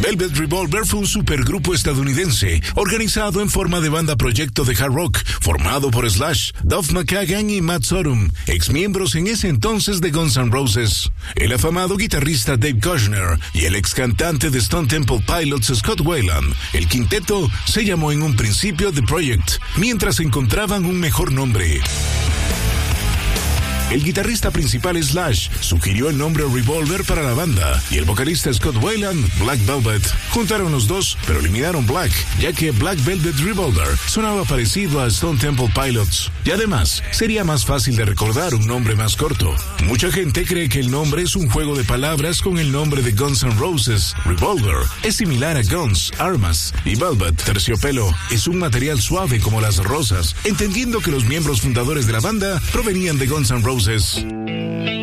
Velvet Revolver fue un supergrupo estadounidense organizado en forma de banda proyecto de hard rock, formado por Slash, Duff McKagan y Matt Sorum, exmiembros en ese entonces de Guns N' Roses. El afamado guitarrista Dave Kushner y el ex cantante de Stone Temple Pilots Scott Weiland. El quinteto se llamó en un principio The Project, mientras encontraban un mejor nombre. El guitarrista principal Slash sugirió el nombre Revolver para la banda y el vocalista Scott Weiland Black Velvet. Juntaron los dos, pero eliminaron Black, ya que Black Velvet Revolver sonaba parecido a Stone Temple Pilots. Y además, sería más fácil de recordar un nombre más corto. Mucha gente cree que el nombre es un juego de palabras con el nombre de Guns N' Roses. Revolver es similar a Guns, armas, y Velvet, terciopelo, es un material suave como las rosas, entendiendo que los miembros fundadores de la banda provenían de Guns N' Roses.